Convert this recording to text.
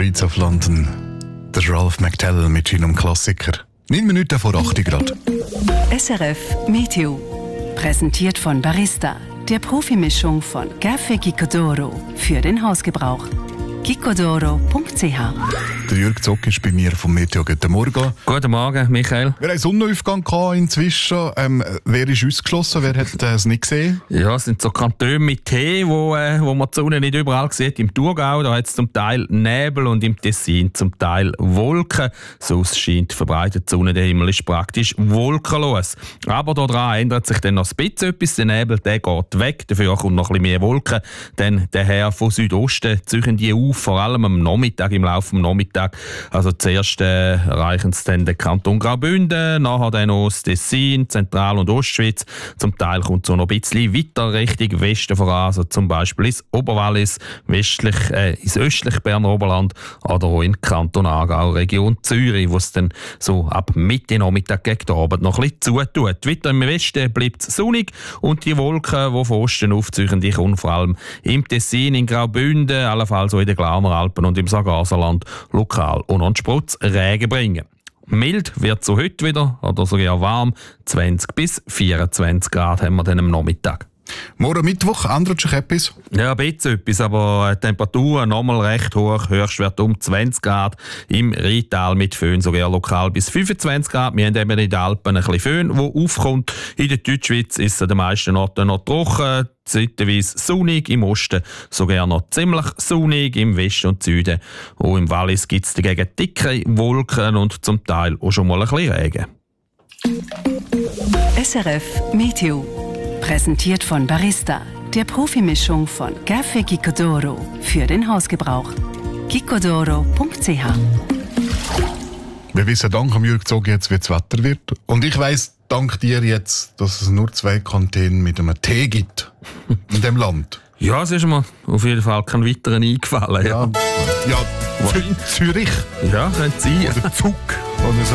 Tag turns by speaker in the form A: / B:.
A: Streets of London. Der Ralph McTell mit seinem Klassiker. 9 Minuten vor 8 Grad.
B: SRF Meteo. Präsentiert von Barista, der Profimischung von Café Gicodoro für den Hausgebrauch. gicodoro.ch.
A: Der Jürg Zock ist bei mir vom Meteo. Guten Morgen.
C: Guten Morgen, Michael.
A: Wir hatten einen Sonnenaufgang inzwischen. Wer ist ausgeschlossen? Wer hat es nicht gesehen?
C: Ja, es sind so Kantone mit Tee, wo man die Sonne nicht überall sieht. Im Thurgau da hat es zum Teil Nebel und im Tessin zum Teil Wolken. Sonst scheint verbreitet die Sonne, der Himmel ist praktisch wolkenlos. Aber daran ändert sich dann noch ein bisschen etwas. Der Nebel der geht weg, dafür kommt noch ein bisschen mehr Wolken. Denn der Herr von Südosten ziehen die auf, vor allem am Nachmittag, im Laufe des Nachmittags. Also zuerst erreichen es dann den Kanton Graubünden, nachher dann noch das Tessin, Zentral- und Ostschweiz. Zum Teil kommt es so noch ein bisschen weiter Richtung Westen voran, also zum Beispiel ins Oberwallis, ins östliche Berner Oberland oder auch in Kanton Aargau, Region Zürich, wo es dann so ab Mitte Nachmittag gegen den Abend noch ein bisschen zutut. Weiter im Westen bleibt es sonnig und die Wolken, die von Osten aufziehen, die kommen vor allem im Tessin, in Graubünden, allenfalls auch in den Glarner Alpen und im Sargaserland lokal und an Sprutz Regen bringen. Mild wird so heute wieder, oder sogar warm, 20 bis 24 Grad haben wir dann am Nachmittag.
A: Morgen Mittwoch ändert sich etwas?
C: Ja, ein bisschen etwas, aber die Temperaturen nochmal recht hoch. Höchstwert um 20 Grad. Im Rheintal mit Föhn sogar lokal bis 25 Grad. Wir haben eben in den Alpen ein bisschen Föhn, der aufkommt. In der Deutschschweiz ist es an den meisten Orten noch trocken. Zeitweise sonnig, im Osten sogar noch ziemlich sonnig, im Westen und Süden. Auch im Wallis gibt es dagegen dicke Wolken und zum Teil auch schon mal ein bisschen Regen.
B: SRF Meteo. Präsentiert von Barista, der Profimischung von Café Gicodoro für den Hausgebrauch. gicodoro.ch.
A: Wir wissen dank Jürg Zock jetzt, wie das Wetter wird. Und ich weiss dank dir jetzt, dass es nur 2 Kantinen mit einem Tee gibt in dem Land.
C: Ja, es ist mir auf jeden Fall kein weiteren eingefallen.
A: Ja, Zürich.
C: Ja, könnte sein.
A: Oder Zug. Oder so.